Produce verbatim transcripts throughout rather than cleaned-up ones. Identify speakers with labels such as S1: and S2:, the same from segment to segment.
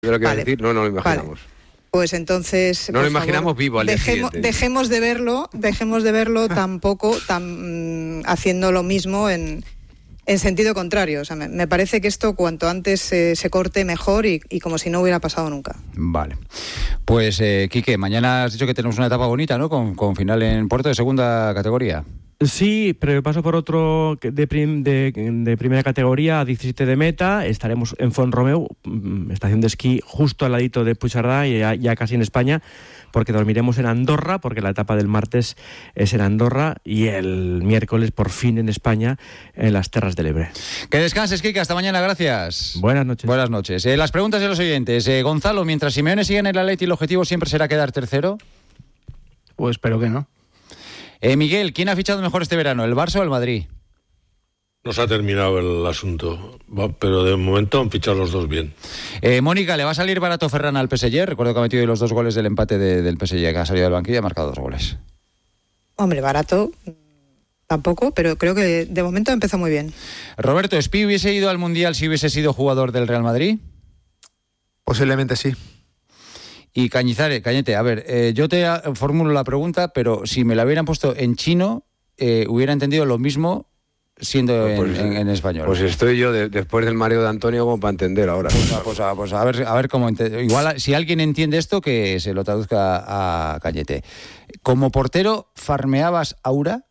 S1: de lo que
S2: vale.
S1: va a decir, no, no lo imaginamos.
S2: Vale. Pues entonces,
S1: no lo imaginamos
S2: favor,
S1: vivo al día
S2: dejemos,
S1: siguiente.
S2: dejemos de verlo, dejemos de verlo tampoco tan, haciendo lo mismo en, en sentido contrario. O sea, me, me parece que esto cuanto antes eh, se corte mejor y, y como si no hubiera pasado nunca.
S3: Vale. Pues, eh, Quique, mañana has dicho que tenemos una etapa bonita, ¿no? Con, con final en Puerto de segunda categoría.
S4: Sí, pero yo paso por otro de, prim, de, de primera categoría, a diecisiete de meta. Estaremos en Font-Romeu, estación de esquí justo al ladito de Puigcerdá y ya, ya casi en España, porque dormiremos en Andorra, porque la etapa del martes es en Andorra y el miércoles por fin en España, en las Terras del Ebre.
S3: Que descanses, Quique, hasta mañana, gracias.
S4: Buenas noches.
S3: Buenas noches. Eh, las preguntas de los oyentes. Eh, Gonzalo, mientras Simeone siga en el Atleti, ¿el objetivo siempre será quedar tercero?
S5: Pues espero que no.
S3: Eh, Miguel, ¿quién ha fichado mejor este verano, el Barça o el Madrid?
S6: No se ha terminado el asunto, pero de momento han fichado los dos bien.
S3: Eh, Mónica, ¿le va a salir barato Ferran al P S G? Recuerdo que ha metido los dos goles del empate de, del P S G, que ha salido del banquillo y ha marcado dos goles.
S2: Hombre, barato tampoco, pero creo que de momento empezó muy bien.
S3: Roberto, ¿Espi hubiese ido al Mundial si hubiese sido jugador del Real Madrid?
S7: Posiblemente sí.
S3: Y Cañizares, Cañete, a ver, eh, yo te formulo la pregunta, pero si me la hubieran puesto en chino, eh, hubiera entendido lo mismo siendo en,
S1: pues,
S3: en, en español.
S1: Pues estoy yo, de, después del mareo de Antonio, como para entender ahora.
S3: Pues, pues, pues, pues a ver, a ver cómo ente- igual si alguien entiende esto, que se lo traduzca a Cañete. Como portero, ¿farmeabas aura?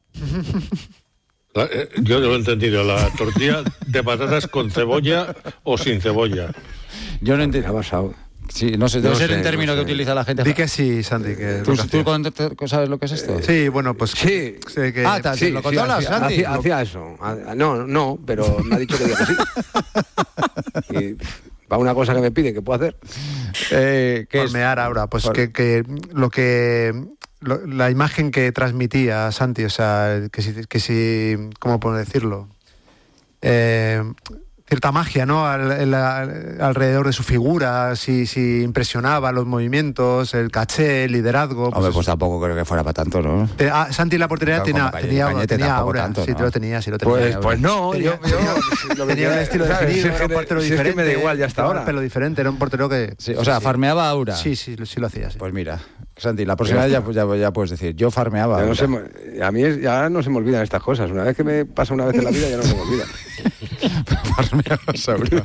S6: La, eh, yo lo he entendido, la tortilla de patatas con cebolla o sin cebolla.
S3: Yo no entiendo.
S1: Pasado.
S3: Sí, no sé, debe
S1: No
S3: ser
S1: sé,
S3: un término
S1: no
S3: que
S1: sé.
S3: utiliza la gente.
S7: Di que sí, Santi. Que
S3: ¿Tú,
S7: lo que
S3: tú
S7: hacía.
S3: con- sabes lo que es esto?
S7: Sí, bueno, pues...
S1: Sí.
S7: sé que-
S3: Ah, ta-
S1: Sí,
S3: ¿lo
S1: sí,
S3: controlas,
S1: hacía,
S3: Santi?
S1: hacía, hacía eso. Ah, No, no, pero me ha dicho que diga que sí. Y va una cosa que me piden, que puedo hacer.
S3: Eh, ¿qué es?
S7: Farmear ahora, pues
S3: Por-
S7: que, que lo que lo- la imagen que transmitía Santi, o sea, que si, que si ¿cómo puedo decirlo? Eh, cierta magia, ¿no? Al, el- al- alrededor de su figura, si, si impresionaba los movimientos, el caché, el liderazgo.
S3: Hombre,
S7: pues
S3: pues tampoco creo que fuera para tanto, ¿no?
S7: te- ah, Santi en la portería
S3: Claro,
S7: tenía,
S3: como Cañete,
S7: tenía,
S3: Cañete
S7: tenía
S3: tampoco
S7: aura,
S3: tanto,
S7: sí,
S3: ¿no?
S7: te lo tenía, sí lo tenía.
S1: Pues, pues no,
S7: Tenía-
S1: yo, yo lo que
S7: tenía un
S1: quería-
S7: estilo
S1: ¿sabes?
S7: definido,
S1: Si
S7: era
S1: es
S7: un
S1: que-
S7: portero
S1: si es
S7: diferente.
S1: que me da igual ya hasta
S7: llevaba
S1: ahora.
S7: el pelo diferente, era un portero que...
S3: Sí, o sea,
S7: sí.
S3: farmeaba aura.
S7: Sí, sí, sí lo hacía, sí.
S3: Pues mira, Santi, la próxima vez ya, ya, ya puedes decir, yo farmeaba
S1: Ya no
S3: aura.
S1: se me- a mí es- ya no se me olvidan estas cosas. Una vez que me pasa una vez en la vida, ya no se me olvidan.
S3: Farmeabas aura.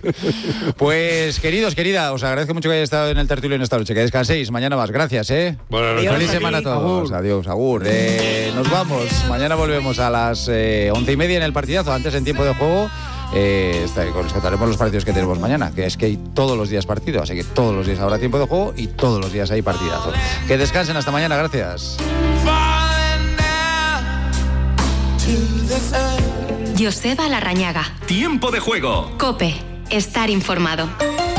S3: Pues, queridos, querida, os agradezco mucho que hayáis estado en el tertulio en esta noche. Que descanséis, mañana más. Gracias, ¿eh?
S6: Buenas noches.
S3: Feliz semana a todos. Adiós, agur. Eh, nos vamos. Mañana volvemos a las eh, once y media en el partidazo. Antes, en tiempo de juego, eh, está- os contaremos los partidos que tenemos mañana. Que es que hay todos los días partido. Así que todos los días habrá tiempo de juego y todos los días hay partidazo. Que descansen hasta mañana. Gracias.
S8: Joseba Larrañaga.
S9: Tiempo de juego.
S8: COPE. Estar informado.